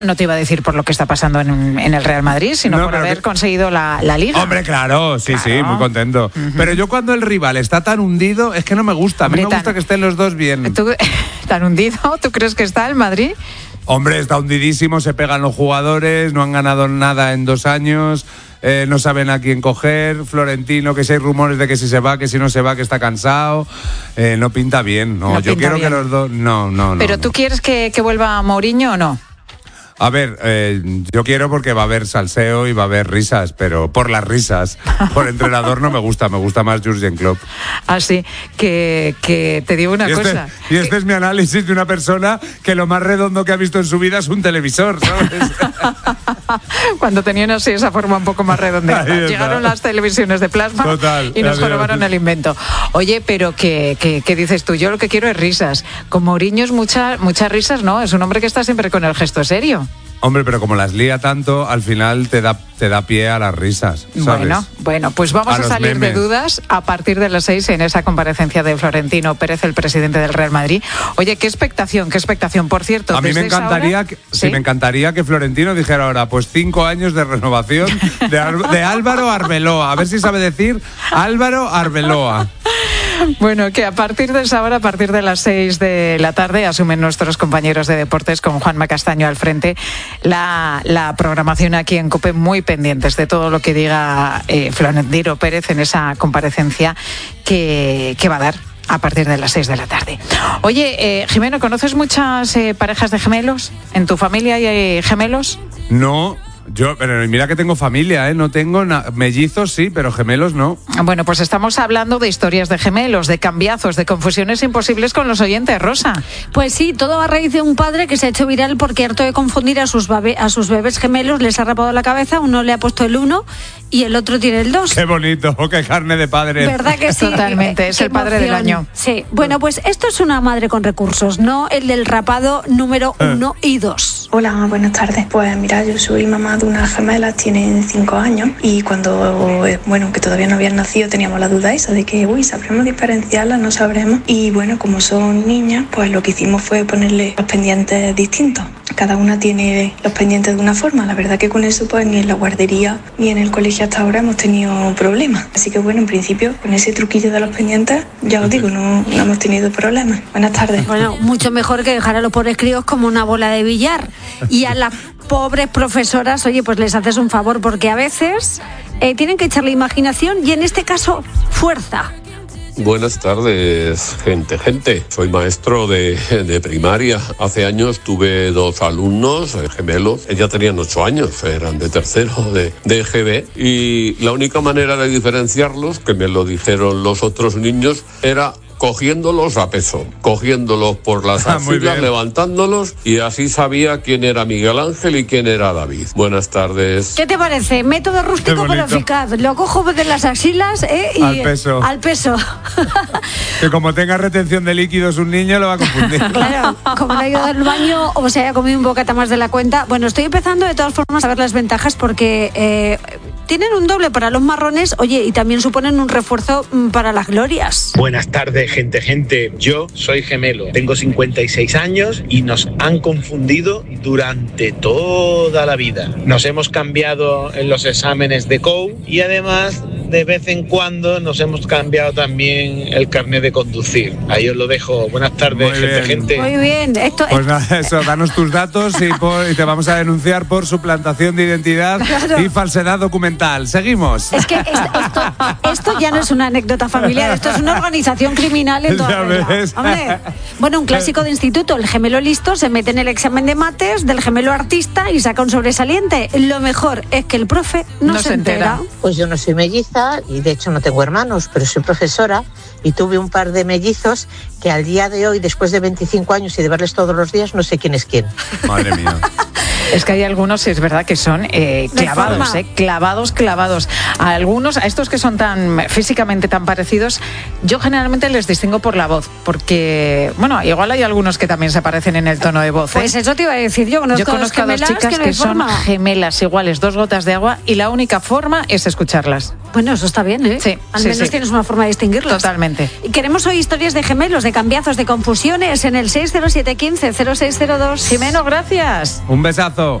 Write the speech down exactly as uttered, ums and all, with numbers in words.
No te iba a decir por lo que está pasando en, en el Real Madrid, sino no, por haber que... conseguido la, la Liga. Hombre, claro, sí, claro. sí, muy contento. Uh-huh. Pero yo cuando el rival está tan hundido, es que no me gusta. A mí Hombre, me tan... gusta que estén los dos bien. ¿Tú, ¿Tan hundido? ¿Tú crees que está el Madrid? Hombre, está hundidísimo, se pegan los jugadores, no han ganado nada en dos años... Eh, no saben a quién coger. Florentino, que si hay rumores de que si se va, que si no se va, que está cansado. Eh, no pinta bien. No, no yo quiero bien. que los dos. No, no, no. ¿Pero no. tú quieres que, que vuelva Mourinho o no? A ver, eh, yo quiero porque va a haber salseo y va a haber risas, pero por las risas. Por entrenador no me gusta, me gusta más Jürgen Klopp. Así que, que te digo una y cosa. Este, y este es mi análisis de una persona que lo más redondo que ha visto en su vida es un televisor, ¿sabes? Cuando tenían así esa forma un poco más redondeada. Llegaron las televisiones de plasma Total, y nos jorobaron el invento. Oye, pero ¿qué, qué, qué dices tú? Yo lo que quiero es risas. Con Mourinho es mucha, muchas risas, ¿no? Es un hombre que está siempre con el gesto serio. Hombre, pero como las lía tanto, al final te da, te da pie a las risas, ¿sabes? Bueno, bueno, pues vamos a, a salir memes. de dudas a partir de las seis en esa comparecencia de Florentino Pérez, el presidente del Real Madrid. Oye, qué expectación, qué expectación. Por cierto, a mí me encantaría, hora, que, ¿sí? Sí, me encantaría que Florentino dijera ahora, pues cinco años de renovación de, Ar- de Álvaro Arbeloa. A ver si sabe decir Álvaro Arbeloa. Bueno, que a partir de esa hora, a partir de las seis de la tarde, asumen nuestros compañeros de deportes con Juanma Castaño al frente la, la programación aquí en COPE, muy pendientes de todo lo que diga eh, Florentino Pérez en esa comparecencia que, que va a dar a partir de las seis de la tarde. Oye, eh, Jimeno, ¿conoces muchas eh, parejas de gemelos? ¿En tu familia hay eh, gemelos? No. Yo, pero mira que tengo familia, ¿eh? No tengo na- mellizos, sí, pero gemelos no. Bueno, pues estamos hablando de historias de gemelos, de cambiazos, de confusiones imposibles con los oyentes, Rosa. Pues sí, todo a raíz de un padre que se ha hecho viral porque harto de confundir a sus, babe- a sus bebés gemelos, les ha rapado la cabeza, uno le ha puesto el uno y el otro tiene el dos. Qué bonito, qué carne de padre. ¿Verdad que sí? Totalmente, es qué el padre emoción. del año. Sí, bueno, pues esto es una madre con recursos, no el del rapado número uno y dos. Hola, buenas tardes. Pues mira, yo soy mamá de unas gemelas, tienen cinco años y cuando, bueno, que todavía no habían nacido teníamos la duda esa de que, uy, ¿sabremos diferenciarlas? No sabremos. Y bueno, como son niñas, pues lo que hicimos fue ponerle los pendientes distintos. Cada una tiene los pendientes de una forma. La verdad que con eso pues ni en la guardería ni en el colegio hasta ahora hemos tenido problemas. Así que bueno, en principio con ese truquillo de los pendientes, ya os digo, no, no hemos tenido problemas. Buenas tardes. Bueno, mucho mejor que dejar a los pobres críos como una bola de billar. Y a las pobres profesoras, oye, pues les haces un favor porque a veces eh, tienen que echarle imaginación y en este caso fuerza. Buenas tardes, gente, gente. Soy maestro de, de primaria. Hace años tuve dos alumnos eh, gemelos. Ya tenían ocho años, eran de tercero de, de E G B. Y la única manera de diferenciarlos, que me lo dijeron los otros niños, era cogiéndolos a peso, cogiéndolos por las Ah, axilas, levantándolos, y así sabía quién era Miguel Ángel y quién era David. Buenas tardes. ¿Qué te parece? Método rústico pero eficaz. Lo cojo de las axilas ¿eh? y al peso. Al peso. Que como tenga retención de líquidos un niño lo va a confundir. Claro, como no ha ido al baño o se haya comido un bocata más de la cuenta. Bueno, estoy empezando de todas formas a ver las ventajas porque eh, tienen un doble para los marrones, oye, y también suponen un refuerzo para las glorias. Buenas tardes, gente, gente. Yo soy gemelo, tengo cincuenta y seis años y nos han confundido durante toda la vida. Nos hemos cambiado en los exámenes de C O U y además de vez en cuando nos hemos cambiado también el carnet de conducir. Ahí os lo dejo. Buenas tardes, gente, gente. Muy bien. Esto, pues nada, eso, danos tus datos y, por, y te vamos a denunciar por suplantación de identidad claro. y falsedad documental. Seguimos. Es que esto, esto, esto ya no es una anécdota familiar, esto es una organización criminal en toda regla. Hombre, bueno, un clásico de instituto, el gemelo listo se mete en el examen de mates del gemelo artista y saca un sobresaliente. Lo mejor es que el profe no, no se entera. entera. Pues yo no soy melliza y de hecho no tengo hermanos, pero soy profesora y tuve un par de mellizos que al día de hoy, después de veinticinco años y de verles todos los días, no sé quién es quién. Madre mía. Es que hay algunos, es verdad, que son eh, clavados, eh, clavados, clavados. A algunos, a estos que son tan físicamente tan parecidos, yo generalmente les distingo por la voz, porque, bueno, igual hay algunos que también se parecen en el tono de voz. ¿eh? Pues eso te iba a decir, yo conozco, yo conozco a dos chicas que, no que son gemelas iguales, dos gotas de agua, y la única forma es escucharlas. Bueno, eso está bien, ¿eh? Sí, Al sí, menos sí. tienes una forma de distinguirlas. Totalmente. Y queremos hoy historias de gemelos, de cambiazos, de confusiones en el seis cero siete uno cinco cero seis cero dos. Jimeno, gracias. Un besazo.